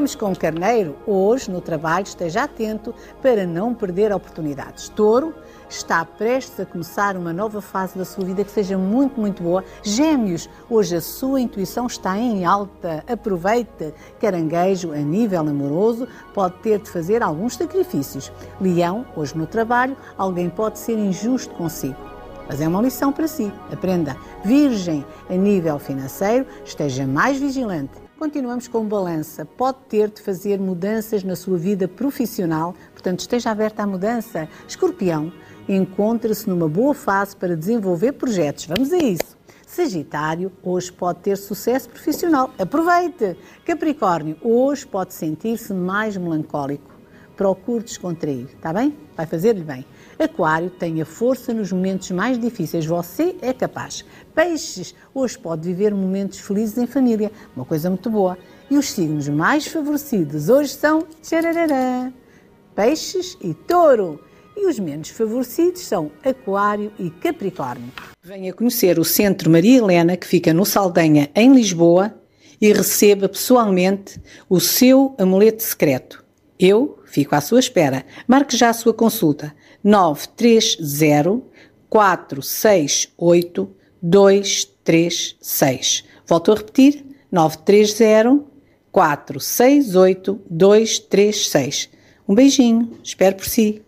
Continuamos com o Carneiro. Hoje, no trabalho, esteja atento para não perder oportunidades. Touro, está prestes a começar uma nova fase da sua vida que seja muito, muito boa. Gêmeos, hoje a sua intuição está em alta. Aproveite. Caranguejo, a nível amoroso, pode ter de fazer alguns sacrifícios. Leão, hoje no trabalho, alguém pode ser injusto consigo. Mas é uma lição para si. Aprenda. Virgem, a nível financeiro, esteja mais vigilante. Continuamos com balança. Pode ter de fazer mudanças na sua vida profissional, portanto esteja aberta à mudança. Escorpião, encontra-se numa boa fase para desenvolver projetos. Vamos a isso. Sagitário, hoje pode ter sucesso profissional. Aproveite. Capricórnio, hoje pode sentir-se mais melancólico. Procure descontrair, está bem? Vai fazer-lhe bem. Aquário, tenha força nos momentos mais difíceis. Você é capaz. Peixes, hoje pode viver momentos felizes em família. Uma coisa muito boa. E os signos mais favorecidos hoje são tchararará, Peixes e Touro. E os menos favorecidos são Aquário e Capricórnio. Venha conhecer o Centro Maria Helena, que fica no Saldanha, em Lisboa, e receba pessoalmente o seu amuleto secreto. Eu fico à sua espera. Marque já a sua consulta. 930 468 236. Volto a repetir. 930 468 236. Um beijinho. Espero por si.